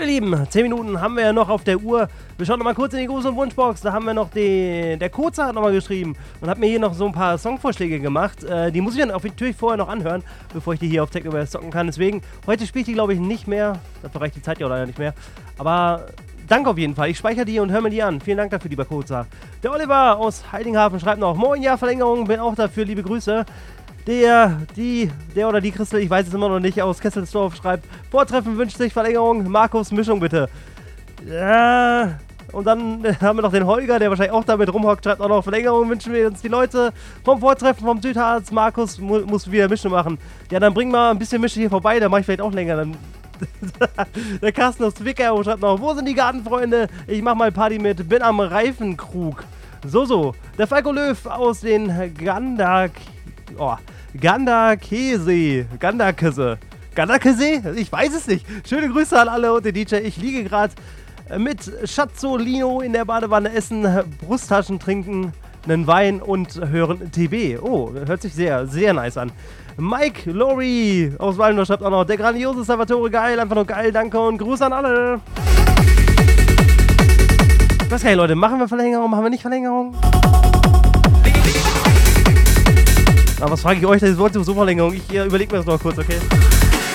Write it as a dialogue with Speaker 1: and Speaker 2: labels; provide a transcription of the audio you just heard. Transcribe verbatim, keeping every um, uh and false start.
Speaker 1: ihr Lieben, zehn Minuten haben wir ja noch auf der Uhr. Wir schauen noch mal kurz in die Gruß- und Wunschbox. Da haben wir noch den, der Koza hat nochmal geschrieben und hat mir hier noch so ein paar Songvorschläge gemacht. Äh, die muss ich dann auf, natürlich vorher noch anhören, bevor ich die hier auf Technoverse zocken kann. Deswegen, heute spiele ich die glaube ich nicht mehr. Dafür reicht die Zeit ja leider nicht mehr. Aber danke auf jeden Fall. Ich speichere die und höre mir die an. Vielen Dank dafür, lieber Koza. Der Oliver aus Heidinghafen schreibt noch: Moin, ja, Verlängerung, bin auch dafür, liebe Grüße. Der, die, der oder die Christel, ich weiß es immer noch nicht, aus Kesselsdorf schreibt: Vortreffen wünscht sich Verlängerung, Markus, Mischung bitte. Ja, und dann haben wir noch den Holger, der wahrscheinlich auch damit rumhockt, schreibt auch noch: Verlängerung wünschen wir uns die Leute vom Vortreffen vom Südharz. Markus mu muss wieder Mische machen. Ja, dann bring mal ein bisschen Mische hier vorbei, dann mache ich vielleicht auch länger. Dann der Carsten aus Zwickau schreibt noch: Wo sind die Gartenfreunde? Ich mach mal Party mit, bin am Reifenkrug. So, so. Der Falco Löw aus den Gandak... Oh, Gandakese. Gandakese. Gandakese? Ich weiß es nicht. Schöne Grüße an alle und den D J. Ich liege gerade mit Schatzolino in der Badewanne, essen, Brusttaschen trinken, einen Wein und hören T V. Oh, hört sich sehr, sehr nice an. Mike Lori aus Walmdorf schreibt auch noch: Der grandiose Salvatore, geil, einfach nur geil, danke und Gruß an alle. Was geil, Leute, machen wir Verlängerung, machen wir nicht Verlängerung? Aber was frage ich euch, das ist so Verlängerung? Ich äh, überlege mir das noch kurz, okay?